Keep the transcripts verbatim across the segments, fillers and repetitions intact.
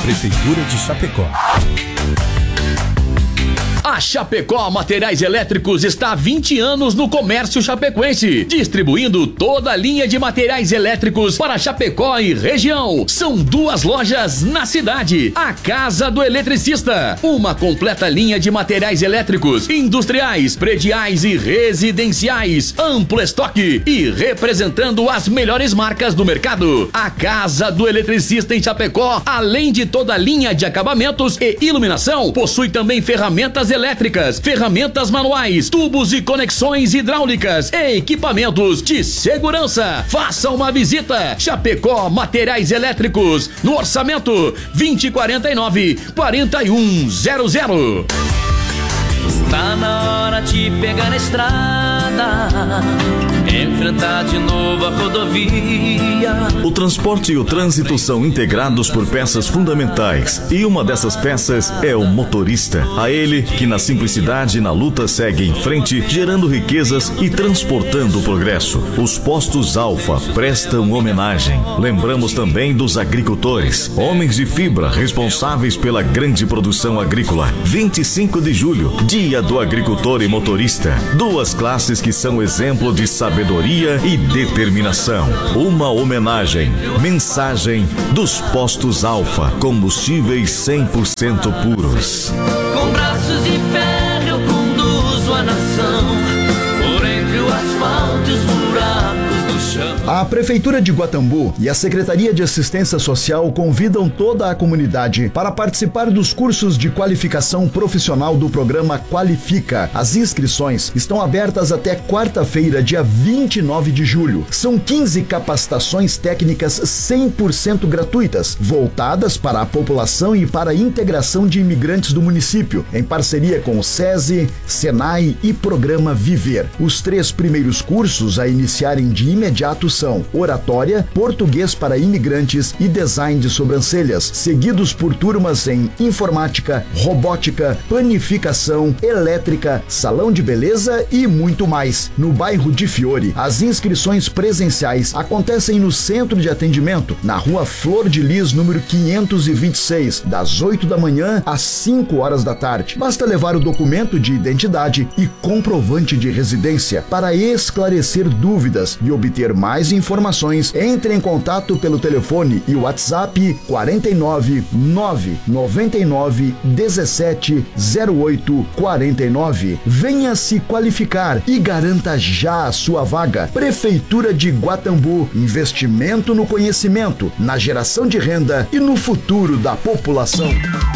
Prefeitura de Chapecó. A Chapecó Materiais Elétricos está há vinte anos no comércio chapecoense, distribuindo toda a linha de materiais elétricos para Chapecó e região. São duas lojas na cidade. A Casa do Eletricista, uma completa linha de materiais elétricos, industriais, prediais e residenciais, amplo estoque e representando as melhores marcas do mercado. A Casa do Eletricista em Chapecó, além de toda a linha de acabamentos e iluminação, possui também ferramentas elétricas, ferramentas manuais, tubos e conexões hidráulicas e equipamentos de segurança. Faça uma visita. Chapecó Materiais Elétricos, no orçamento vinte e quarenta e nove, quarenta e um zero zero. Está na hora de pegar a estrada, enfrentar de novo a rodovia. O transporte e o trânsito são integrados por peças fundamentais, e uma dessas peças é o motorista. A ele que na simplicidade e na luta segue em frente, gerando riquezas e transportando o progresso. Os postos Alfa prestam homenagem. Lembramos também dos agricultores, homens de fibra responsáveis pela grande produção agrícola. vinte e cinco de julho, Dia do Agricultor e Motorista. Duas classes que são exemplo de sabedoria e determinação. Uma homenagem. Mensagem dos postos Alfa. Combustíveis cem por cento puros. Com braços de ferro eu conduzo a nação por entre o asfalto e os buracos do chão. A Prefeitura de Guatambu e a Secretaria de Assistência Social convidam toda a comunidade para participar dos cursos de qualificação profissional do programa Qualifica. As inscrições estão abertas até quarta-feira, dia vinte e nove de julho. São quinze capacitações técnicas cem por cento gratuitas, voltadas para a população e para a integração de imigrantes do município, em parceria com o SESI, Senai e Programa Viver. Os três primeiros cursos a iniciarem de imediato são Oratória, Português para Imigrantes e Design de Sobrancelhas, seguidos por turmas em Informática, Robótica, Panificação, Elétrica, Salão de Beleza e muito mais. No bairro de Fiore, as inscrições presenciais acontecem no Centro de Atendimento, na Rua Flor de Lis, número quinhentos e vinte e seis, das oito da manhã às cinco horas da tarde. Basta levar o documento de identidade e comprovante de residência. Para esclarecer dúvidas e obter mais informações, entre em contato pelo telefone e WhatsApp quarenta e nove, nove noventa e nove, dezessete, zero oito, quarenta e nove. Venha se qualificar e garanta já a sua vaga. Prefeitura de Guatambu, investimento no conhecimento, na geração de renda e no futuro da população.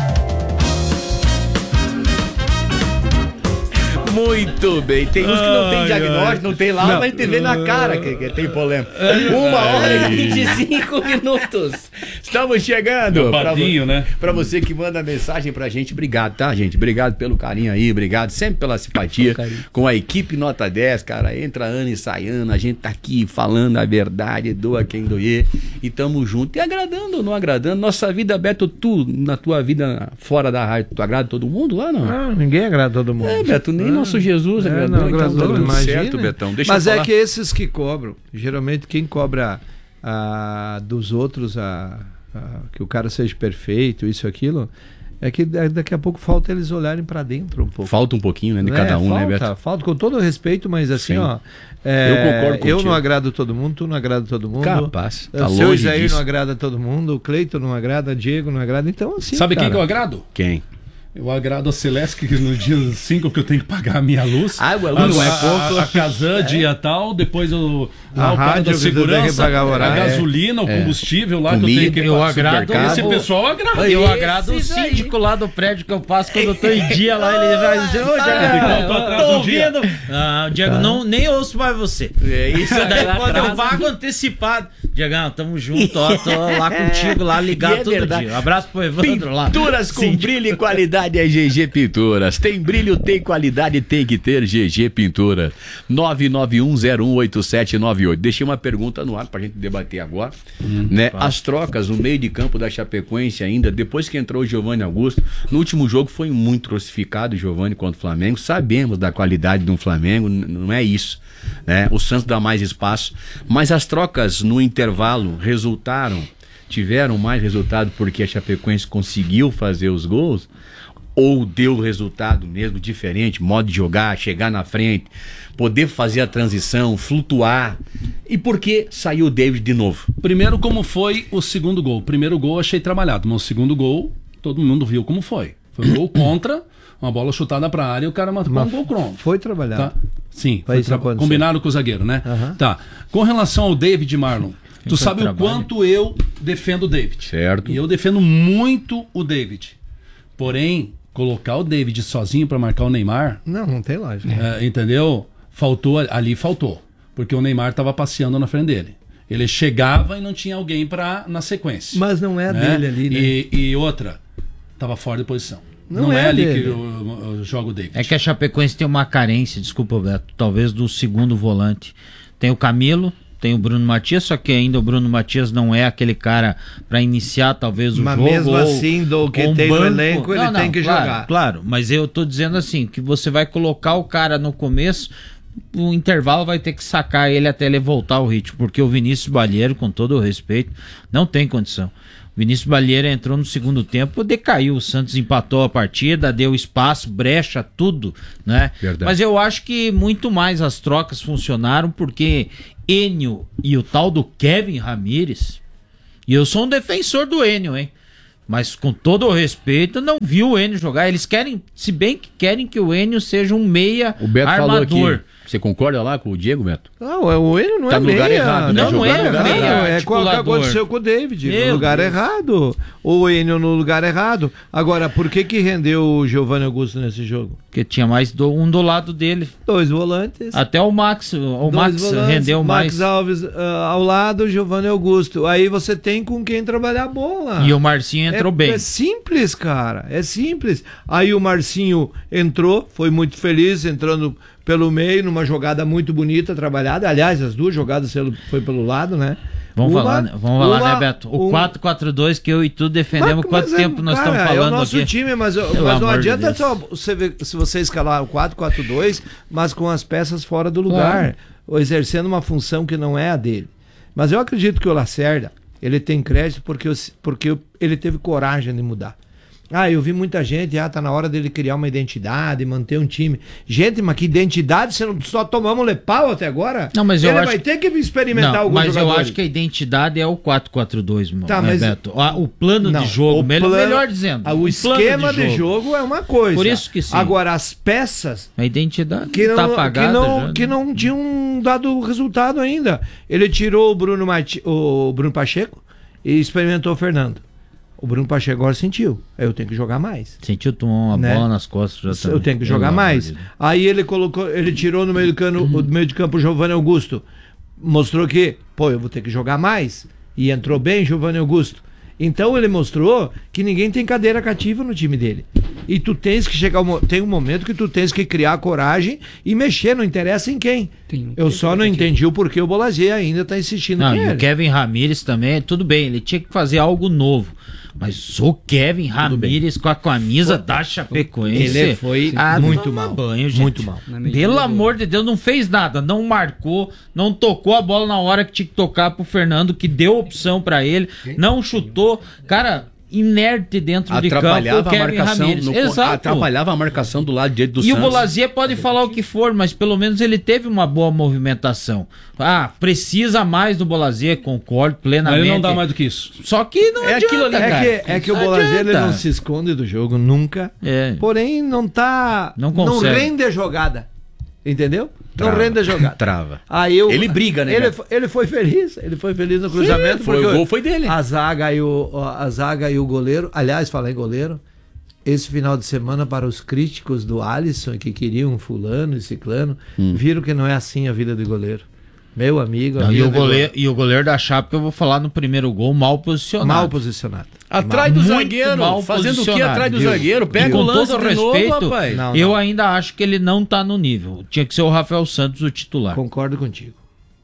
Muito bem, tem uns que não tem diagnóstico, não tem lá, não. Mas a gente vê na cara que, que tem polêmica. Uma hora e vinte e cinco minutos. Estamos chegando. Pra, né? Pra você que manda mensagem pra gente, obrigado, tá, gente? Obrigado pelo carinho aí, obrigado sempre pela simpatia com a equipe Nota dez, cara. Entra ano e sai ano, a gente tá aqui falando a verdade, doa quem doer, e tamo junto. E agradando ou não agradando, nossa vida, Beto, tu, na tua vida fora da rádio, tu agrada todo mundo lá, não? Não, ninguém agrada todo mundo. É, Beto, nem não. Nosso Jesus é, agradou, não, agradou, então, tudo imagina. certo, Betão. Deixa Mas eu é falar. que esses que cobram, geralmente quem cobra a, dos outros a, a, que o cara seja perfeito, isso, aquilo, é que daqui a pouco falta eles olharem para dentro um pouco. Falta um pouquinho, né, de é, cada um, falta, né, Beto? Falta, com todo o respeito, mas assim, Sim. ó... É, eu concordo contigo. Eu não agrado todo mundo, tu não agrada todo mundo. Capaz, tá o seu longe Isaí disso. não agrada todo mundo, o Cleiton não agrada, o Diego não agrada, então assim, Sabe cara, quem que eu agrado? Quem? Eu agrado a Celeste, que no dia cinco que eu tenho que pagar a minha luz. Água, a, luz, não é pouco. A, a Casan, dia tal, depois o, lá A o cara rádio da que tu tem que segurança, pagar o a horário. gasolina, o É. combustível lá Comida, que eu tenho que eu pagar. agrado- Esse eu- pessoal agrada. Eu Esses agrado o aí. síndico lá do prédio que eu passo quando eu tô em dia lá, ele vai dizer, ô Diego, Ficou pra trás tô um dia. ouvindo. Ah, Diego, não, nem ouço mais você. É isso Daí aí, quando eu atrasa. pago antecipado, Diegão, tamo junto, ó, tô lá contigo, lá ligado E é todo verdade. dia. Um abraço pro Evandro lá. Pinturas com Síndico. brilho e qualidade é G G Pinturas. Tem brilho, tem qualidade, tem que ter G G Pintura. nove nove um zero um oito sete nove oito. Deixei uma pergunta no ar pra gente debater agora. Hum, né? As trocas no meio de campo da Chapecoense ainda, depois que entrou o Giovanni Augusto, no último jogo foi muito crucificado o Giovanni contra o Flamengo. Sabemos da qualidade de um Flamengo, n- não é isso. Né? O Santos dá mais espaço. Mas as trocas no intervalo resultaram tiveram mais resultado porque a Chapecoense conseguiu fazer os gols, ou deu resultado mesmo diferente, modo de jogar, chegar na frente, poder fazer a transição, flutuar, e por que saiu o David de novo? Primeiro, como foi o segundo gol? O primeiro gol eu achei trabalhado, mas o segundo gol, todo mundo viu como foi. Foi um gol contra, uma bola chutada pra área e o cara matou um gol contra. Foi trabalhado. Tá? Sim, Foi foi tra... combinado com o zagueiro, né? Uhum. Tá. Com relação ao David, Marlon, tu foi sabe trabalho. o quanto eu defendo o David. Certo. E eu defendo muito o David. Porém, colocar o David sozinho pra marcar o Neymar, Não, não tem lógica. é, entendeu? Faltou, ali faltou. Porque o Neymar tava passeando na frente dele. Ele chegava e não tinha alguém pra, na sequência. Mas não é né? dele ali, né? E, e outra, tava fora de posição. Não Não, é é, ali dele. que eu, eu jogo o David. É que a Chapecoense tem uma carência, desculpa, Beto, talvez do segundo volante. Tem o Camilo, tem o Bruno Matias, só que ainda o Bruno Matias não é aquele cara para iniciar talvez o Mas jogo. mesmo ou, assim, do que ou um tem no banco. elenco, ele Não, tem não, que claro, jogar. Claro, mas eu tô dizendo assim, que você vai colocar o cara no começo, o intervalo vai ter que sacar ele até ele voltar ao ritmo, porque o Vinícius Balheiro, com todo o respeito, não tem condição. O Vinícius Balheiro entrou no segundo tempo, decaiu, o Santos empatou a partida, deu espaço, brecha, tudo, né? Verdade. Mas eu acho que muito mais as trocas funcionaram porque Enio e o tal do Kevin Ramírez, e eu sou um defensor do Enio, hein? Mas com todo o respeito, não vi o Enio jogar. Eles querem, se bem que querem que o Enio seja um meia O Beto falou armador. aqui. Você concorda lá com o Diego, Beto? Não, o Enio não Tá é no meia. lugar errado, né? Não, não é Jogando meia. errado. É qual que articulador. aconteceu com o David, Meu no lugar Deus. errado. O Enio no lugar errado. Agora, por que que rendeu o Giovanni Augusto nesse jogo? Porque tinha mais do- um do lado dele. Dois volantes. Até o Max, o dois Max volantes, rendeu Max mais. Alves ah, ao lado, Giovanni Augusto. Aí você tem com quem trabalhar a bola. E o Marcinho entrou é, bem. É simples, cara. É simples. Aí o Marcinho entrou, foi muito feliz, entrando pelo meio, numa jogada muito bonita, trabalhada. Aliás, as duas jogadas ele foi pelo lado, né? Vamos Uma- falar, né? Vamos falar, uma- né, Beto? O um- quatro quatro dois que eu e tu defendemos, Mas- quanto mas é, tempo nós cara, estamos falando é o nosso aqui? time, mas, eu- Pelo mas não amor de adianta Deus. só você, ver- se você escalar o quatro quatro dois, mas com as peças fora do lugar, ou exercendo uma função que não é a dele. Mas eu acredito que o Lacerda, ele tem crédito porque, eu- porque ele teve coragem de mudar. Ah, eu vi muita gente, ah, tá na hora dele criar uma identidade, manter um time. Gente, mas que identidade? Você não só tomamos lepau até agora? Não, mas eu ele acho vai ter que experimentar Não, alguns mas jogadores. eu acho que a identidade é o quatro quatro dois, meu, Tá, né, mas- Beto? Ah, o plano Não, de jogo, o melhor, plano- melhor dizendo. Ah, o plano esquema de jogo. é uma coisa. Por isso que sim. Agora, as peças A identidade que não, tá apagada que não, já, que né? não tinham dado resultado ainda. Ele tirou o Bruno, Mati, o Bruno Pacheco e experimentou o Fernando. O Bruno Pacheco agora sentiu. Aí eu tenho que jogar mais. Sentiu tomar uma Né? bola nas costas já Eu também. tenho que Pelo jogar amor mais. de Deus. Aí ele colocou, ele tirou no meio do, cano, o meio de campo o Giovanni Augusto. Mostrou que, pô, eu vou ter que jogar mais. E entrou bem Giovanni Augusto. Então ele mostrou que ninguém tem cadeira cativa no time dele. E tu tens que chegar, um, tem um momento que tu tens que criar coragem e mexer, não interessa em quem. Tem- Eu tem só não cadeira entendi o porquê o Bolazier ainda tá insistindo Não, com e ele. o Kevin Ramírez também, tudo bem, ele tinha que fazer algo novo. Mas o Kevin Ramírez com a camisa da Chapecoense. Ele foi ah, muito toma mal. Banho, gente. Muito mal. Na medida Pelo do- amor de Deus, não fez nada, não marcou, não tocou a bola na hora que tinha que tocar pro Fernando, que deu opção pra ele, não chutou. Cara, inerte dentro de campo, o Atrapalhava a Kevin marcação. Ramírez. no- Exato. Atrapalhava a marcação do lado direito do E Santos. o Bolazier pode falar o que for, mas pelo menos ele teve uma boa movimentação. Ah, precisa mais do Bolazier, concordo Mas plenamente. ele não dá mais do que isso. Só que não É adianta, aquilo ali, É cara. que, é que o Não Bolazier ele adianta. não se esconde do jogo nunca. É. Porém, não tá. Não consegue. rende a jogada. Entendeu? Trava. Não rende a jogada. Trava. Aí eu, Ele briga, né, Ele, cara? fo- ele foi feliz. Ele foi feliz no cruzamento. foi, porque o gol foi dele. A zaga, e o, a zaga e o goleiro. Aliás, falar em goleiro. Esse final de semana, para os críticos do Alisson, que queriam fulano e ciclano, Hum. viram que não é assim a vida do goleiro. Meu amigo. a Não, e, vida o do goleiro, e o goleiro da Chape, eu vou falar no primeiro gol, mal posicionado. Mal posicionado. Atrás do Muito zagueiro. mal Fazendo o que posicionado, atrás do viu? zagueiro? Pega Com o lance todo de respeito, novo, rapaz. Não, eu ainda acho que ele não tá no nível. Tinha que ser o Rafael Santos o titular. Concordo contigo.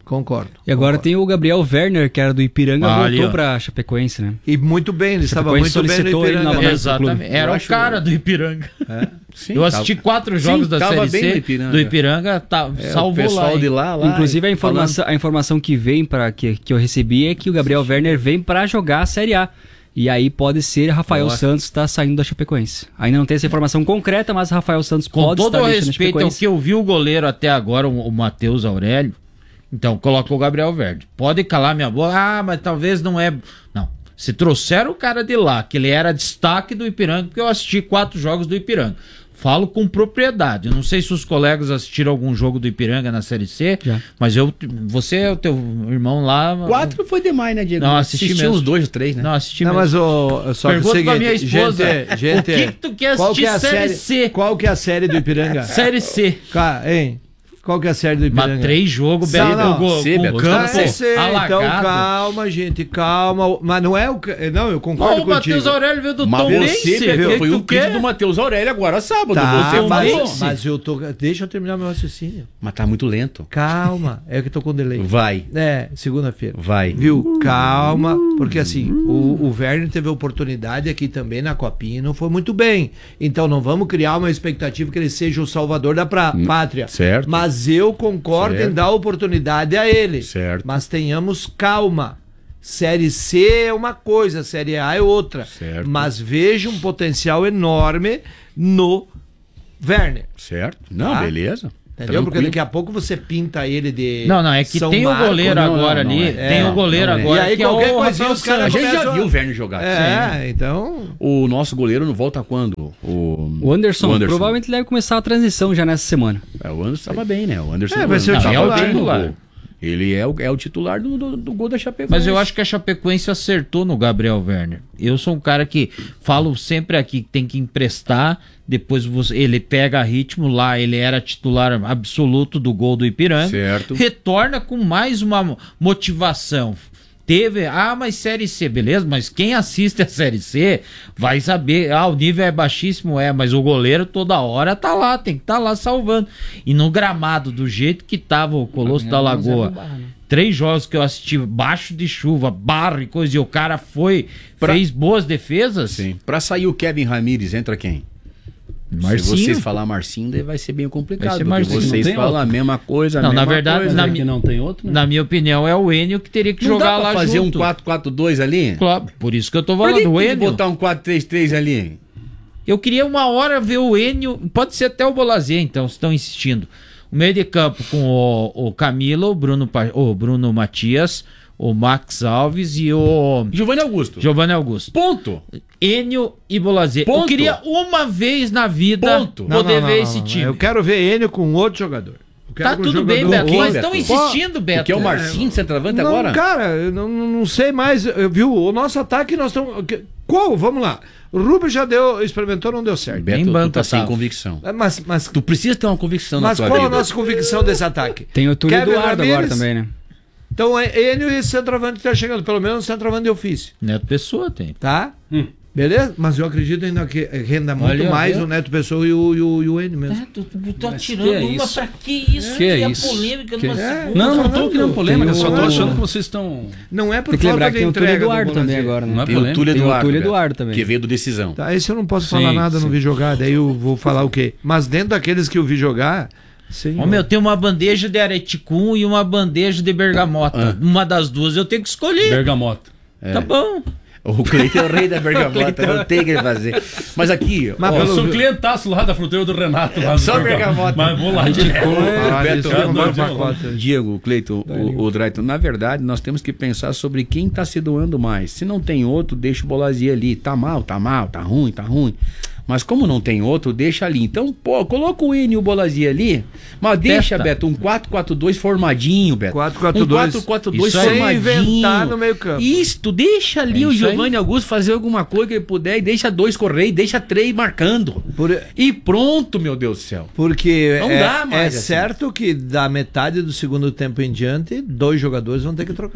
Concordo. E agora concordo. tem o Gabriel Werner, que era do Ipiranga, Ah, ali, voltou ó. pra Chapecoense, né? E muito bem, ele estava Chapecoense muito bem no solicitou ele Ipiranga. novamente. Exatamente. Era Eu o acho- cara do Ipiranga. Sim, Eu assisti tava- quatro jogos Sim, da tava Série bem C no Ipiranga. do Ipiranga, tá, É, salvou o pessoal lá. hein? de lá, lá Inclusive a falando- informação, a informação que vem para que, que eu recebi é que o Gabriel Werner vem para jogar a Série A. E aí pode ser Rafael Ó. Santos está saindo da Chapecoense. Ainda não tem essa informação concreta, mas Rafael Santos Com pode todo estar o deixando a respeito ao Chapecoense. que eu vi o goleiro até agora, o, o Matheus Aurélio, então colocou o Gabriel Verde. Pode calar minha boca, ah, mas talvez não é... Não, se trouxeram o cara de lá, que ele era destaque do Ipiranga, porque eu assisti quatro jogos do Ipiranga. Falo com propriedade. Eu não sei se os colegas assistiram algum jogo do Ipiranga na Série C, Já. mas eu, você é o teu irmão lá... Quatro foi demais, né, Diego? Não, assisti Assisti mesmo. uns dois, três, né? Não, assisti Não, mesmo. mas o, só que o Pergunta seguinte, pra minha esposa, gente, gente, o que que tu quer qual assistir que é a Série série, C? Qual que é a série do Ipiranga? Série C. Cara, hein? Qual que é a série do Ipiranga? Mas três jogos, Não, Beto, não. com, C, com Beto, o tá campo Ah, eu sei, então alagado. calma, gente, calma. Mas não é o... ca- Não, eu concordo Ó, o contigo. Matheus Aurélio veio do Mas Tom você, Bense. Beto, que foi tu um crítico quer? do Matheus Aurélio agora sábado. Tá, você mas, falou. mas eu tô... Deixa eu terminar meu raciocínio. Mas tá muito lento. Calma, é que eu tô com delay. Vai, É, segunda-feira. vai. Viu? Calma, porque assim, o, o Werner teve a oportunidade aqui também na Copinha e não foi muito bem. Então não vamos criar uma expectativa que ele seja o salvador da pra- pátria. certo. Mas eu concordo Certo. em dar oportunidade a ele. Certo. Mas tenhamos calma. Série C é uma coisa, Série A é outra. Certo. Mas vejo um potencial enorme no Werner. Certo? Não, Tá. beleza. Entendeu? Porque Tranquilo. daqui a pouco você pinta ele de. Não, não, é que São tem Marcos. o goleiro não, agora não, ali. não é. Tem É, o goleiro não é. agora. E aí que é qualquer o coisinha Rafael os caras A Santos. gente já começam- viu o Werner jogar. É, então. O nosso goleiro não volta quando? O, O Anderson, o Anderson. provavelmente deve começar a transição já nessa semana. É, o Anderson estava bem, né? O Anderson É, vai ser o tava titular. bem no Titular. gol. Ele é o, é o titular do, do, do gol da Chapecoense. Mas eu acho que a Chapecoense acertou no Gabriel Werner. Eu sou um cara que falo sempre aqui que tem que emprestar, depois você- ele pega ritmo lá, ele era titular absoluto do gol do Ipiranga. Certo. Retorna com mais uma motivação. Teve, ah, mas Série C, beleza, mas quem assiste a Série C vai saber, ah, o nível é baixíssimo, é, mas o goleiro toda hora tá lá, tem que estar tá lá salvando. E no gramado, do jeito que tava o Colosso da Lagoa, três jogos que eu assisti, baixo de chuva, barro e coisa, e o cara foi, Pra- fez boas defesas. Sim. Pra sair o Kevin Ramírez, entra quem? Marcinho. Se vocês falar Marcinho, daí vai ser bem complicado. Vai ser porque Marcinho, não vocês tem falam outro. a mesma coisa, a Não, na mesma verdade, coisa. na É mi- que não tem outro, né? Na minha opinião, é o Enio que teria que Não jogar dá pra lá fazer junto. um quatro quatro dois ali? Claro, por isso que eu tô Por que falando, o tem que Enio. botar um quatro três três ali? Eu queria uma hora ver o Enio, pode ser até o Bolazier, então, se estão insistindo. O meio de campo com o, o Camilo, o Bruno, Pa- o Bruno Matias, o Max Alves e o Giovanni Augusto. Giovanni Augusto. Ponto. Enio e Bolazier. Eu Ponto. queria uma vez na vida Ponto. Não, poder não, ver não, esse não, time. Eu quero ver ele com outro jogador. Eu quero Tá com um tudo bem, jogador- Beto, Ô, mas Beto. estão insistindo, Beto. Porque é o Marcinho de centroavante Não, agora? cara, eu não, não sei mais. Eu- Viu? O nosso ataque nós estamos. Qual? Vamos lá. O Rubens já deu, experimentou, não deu certo. Beto, Em tu banca tá sem tava. convicção. É, Mas, mas, Tu precisa ter uma convicção mas na qual tua a vida. nossa convicção desse ataque? Tem o Túlio Kevin Eduardo agora Ramírez. também, né? Então, é ele e esse centroavante que tá chegando, pelo menos um centroavante de ofício, Neto Pessoa tem. tá? Beleza? Mas eu acredito ainda que renda muito Olha, mais viu? o Neto Pessoa e o, e o, e o Enio mesmo. Tu, tu tá Mas tirando que é uma isso? pra que isso? Que é a isso? polêmica Que- numa É. segunda. Não, não tô falando. criando polêmica, Tem só tô o- achando que vocês estão. Não é por Tem que lembrar falta que de tem o Túlio entrega do Eduardo também Bolazier. agora, Não né? é Tem o polêmica. Túlio Tem o Eduardo. Túlio Beto, Eduardo também. Que veio do Decisão. Tá, esse eu não posso Sim, falar nada, não sim. vi jogar, daí eu vou falar o quê? Mas dentro daqueles que eu vi jogar, sim. Ó, meu, tem uma bandeja de areticum e uma bandeja de bergamota. Uma das duas eu tenho que escolher. Bergamota. Tá bom. O Cleiton é o rei da bergamota, não tem o que ele fazer. Mas aqui, Mas ó, Eu pelo- sou clientaço lá da fruteira do Renato. Lá do Só Bergamota. bergamota. Mas vou lá direto. Ah, Beto, isso é um não, pacote. Diego, Cleiton, o, o Drayton, na verdade, nós temos que pensar sobre quem tá se doando mais. Se não tem outro, deixa o Bolazier ali. Tá mal, tá mal, tá ruim, tá ruim. Mas como não tem outro, deixa ali. Então, pô, coloca o Enio e o Bolazier ali, mas deixa, Testa. Beto, um quatro quatro dois formadinho, Beto. quatro quatro dois. Um quatro quatro dois Isso aí. formadinho. Sem inventar no meio campo. Isso, tu deixa ali É o isso aí. Giovanni Augusto fazer alguma coisa que ele puder e deixa dois correr e deixa três marcando. Por- E pronto, meu Deus do céu. Porque Não é, dá mais é assim. certo que da metade do segundo tempo em diante, dois jogadores vão ter que trocar.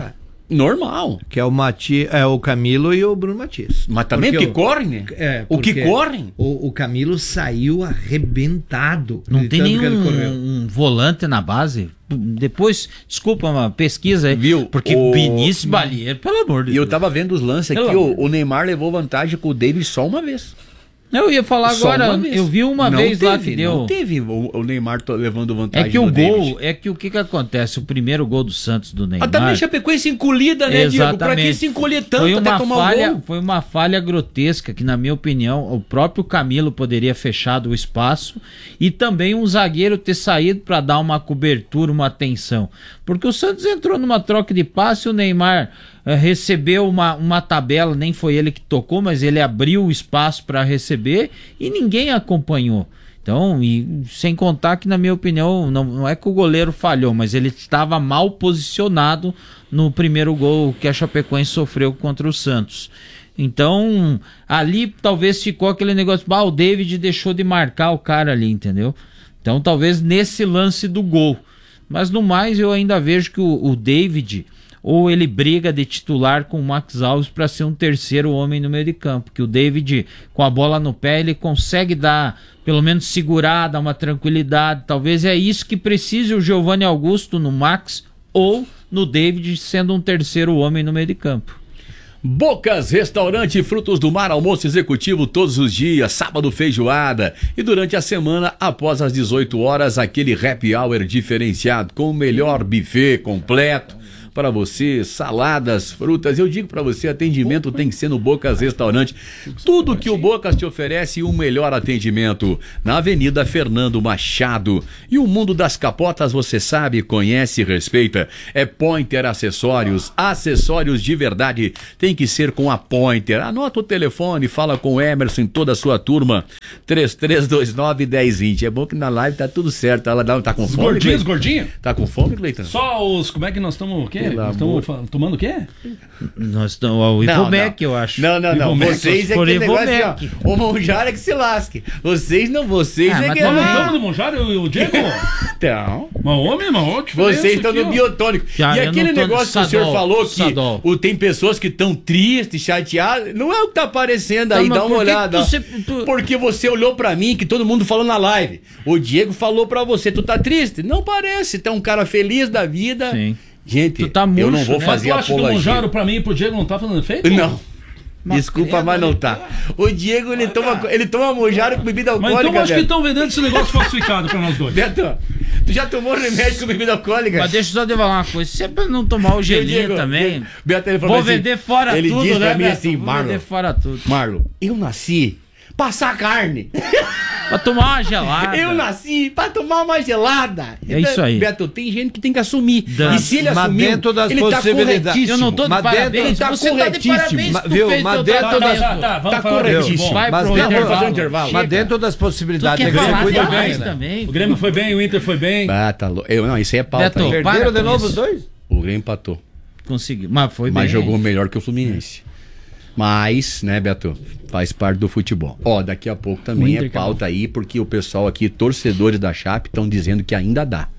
Normal. Que é o, Mati, é o Camilo e o Bruno Matias. Mas também porque, porque correm, né? É, o que correm. O, o Camilo saiu arrebentado. Não tem nenhum um volante na base. Depois, desculpa, uma pesquisa aí. Viu? Porque o Vinícius Balieiro, pelo amor de Deus. E eu tava vendo os lances aqui, o, o Neymar levou vantagem com o David só uma vez. Eu ia falar Só agora, eu vi uma não vez teve, lá que deu. Não teve o, o Neymar levando vantagem. É que o gol, David. é que o que que acontece? O primeiro gol do Santos do Neymar. Ah, também Chapecoense encolhida, né, Diego? Pra que se encolher tanto foi até uma tomar falha, o gol? Foi uma falha grotesca que, na minha opinião, o próprio Camilo poderia fechado o espaço e também um zagueiro ter saído para dar uma cobertura, uma atenção. Porque o Santos entrou numa troca de passe, o Neymar uh, recebeu uma, uma tabela, nem foi ele que tocou, mas ele abriu o espaço para receber e ninguém acompanhou. Então, e sem contar que, na minha opinião, não, não é que o goleiro falhou, mas ele estava mal posicionado no primeiro gol que a Chapecoense sofreu contra o Santos. Então, ali talvez ficou aquele negócio, ah, o David deixou de marcar o cara ali, entendeu? Então, talvez nesse lance do gol. Mas no mais, eu ainda vejo que o, o David, ou ele briga de titular com o Max Alves para ser um terceiro homem no meio de campo. Que o David, com a bola no pé, ele consegue dar, pelo menos segurar, dar uma tranquilidade. Talvez é isso que precise o Giovanni Augusto no Max ou no David sendo um terceiro homem no meio de campo. Bocas Restaurante Frutos do Mar, almoço executivo todos os dias, sábado feijoada e durante a semana, após as dezoito horas, aquele happy hour diferenciado com o melhor buffet completo para você, saladas, frutas. Eu digo para você, atendimento tem que ser no Bocas Restaurante. Tudo que o Bocas te oferece, um melhor atendimento. Na Avenida Fernando Machado. E o mundo das capotas, você sabe, conhece e respeita. É Pointer Acessórios. Acessórios de verdade tem que ser com a Pointer. Anota o telefone, fala com o Emerson e toda a sua turma. três três dois nove, um zero dois zero. É bom que na live tá tudo certo. Ela tá com fome. Gordinhos, gordinhos? Tá com fome, Cleiton? Só os... Como é que nós estamos... O quê? Nós estamos tomando o quê? Nós estamos... O Ivomec, eu acho. Não, não, não. Ivomec, vocês é que negócio assim, ó. O Monjara é que se lasque. Vocês não, vocês Ah, é mas que... Nós não também- estamos no Monjaro, eu e o Diego? Então... Mas homem, mas outro. Vocês estão no biotônico. Já, e eu aquele não tô no negócio que o senhor Sadol, falou que Sadol. o, tem pessoas que estão tristes, chateadas, não é o que tá aparecendo aí, Tá, mas dá uma por que que olhada. tu se- tu- Porque você olhou pra mim, que todo mundo falou na live. O Diego falou pra você, tu tá triste? Não parece, tu é um cara feliz da vida. Sim. Gente, Tu tá eu murcho, não vou né? fazer Tu acha que o apologia. Monjaro pra mim e pro Diego não tá fazendo efeito? Não. Desculpa, mas não tá. O Diego, ele toma, ele toma Monjaro com bebida Mas alcoólica, então acho que Beto. estão vendendo esse negócio falsificado pra nós dois. Beto, tu já tomou remédio com bebida alcoólica? Mas deixa eu só te falar uma coisa. Se é pra não tomar o gelinho Diego, também, Beto, ele falou vou assim, vender fora ele tudo, disse né, pra mim Beto? assim, Vou Marlon, vender fora tudo. Marlon, eu nasci pra assar carne. Pra tomar uma gelada. Eu nasci pra tomar uma gelada. É isso aí. Beto, tem gente que tem que assumir. Dan- E se ele mas assumiu, dentro das ele tá possibilidades. corretíssimo. Eu não tô de Mas parabéns. dentro- tá Você tá de corretíssimo. parabéns. Mas, tu viu, fez mas teu dentro tratamento. Tá, tá, tá, vamos Tá falar corretíssimo. de futebol. Vai Mas pro dentro- intervalo. fazer um intervalo. Mas dentro das Tu possibilidades, quer né, que falar você cuida demais bem, né? também. O Grêmio foi bem, o Inter foi bem. Ah, tá louco. Eu, não, isso aí é pauta. Beto, aí. para Perderam de com novo isso. os dois? O Grêmio empatou. Conseguiu. Mas foi Mas bem. jogou melhor que o Fluminense. Mas, né, Beto, faz parte do futebol. Ó, daqui a pouco também é pauta aí, porque o pessoal aqui, torcedores da Chape, estão dizendo que ainda dá.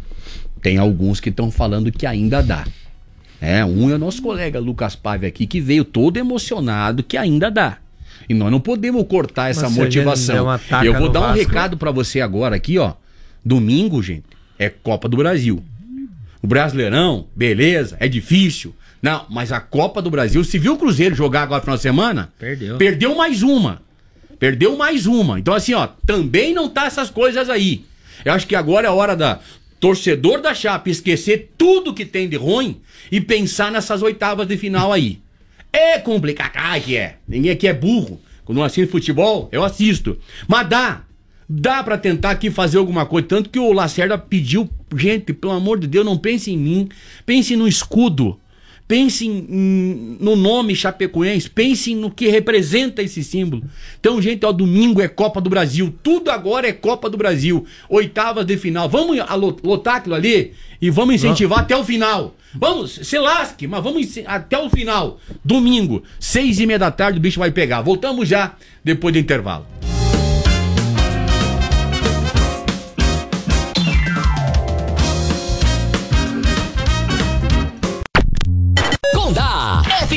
Tem alguns que estão falando que ainda dá. É, um é o nosso colega Lucas Paiva aqui, que veio todo emocionado que ainda dá. E nós não podemos cortar essa Mas se a gente motivação. der uma taca Eu vou no dar um Vasco- recado pra você agora aqui, ó. Domingo, gente, é Copa do Brasil. O Brasileirão, beleza, é difícil. Não, mas a Copa do Brasil, se viu o Cruzeiro jogar agora no final de semana? Perdeu. Perdeu mais uma. Perdeu mais uma. Então, assim, ó, também não tá essas coisas aí. Eu acho que agora é a hora da torcedor da Chape esquecer tudo que tem de ruim e pensar nessas oitavas de final aí. É complicado, ai que é. Ninguém aqui é burro. Quando eu assisto futebol, eu assisto. Mas dá. Dá pra tentar aqui fazer alguma coisa. Tanto que o Lacerda pediu, gente, pelo amor de Deus, não pense em mim. Pense no escudo. Pense em, em, no nome Chapecoense. Pense no que representa esse símbolo. Então, gente, ó, domingo é Copa do Brasil. Tudo agora é Copa do Brasil. Oitavas de final. Vamos lotar aquilo ali e vamos incentivar até o final. Vamos, se lasque, mas vamos até o final. Domingo, seis e meia da tarde, o bicho vai pegar. Voltamos já depois do intervalo.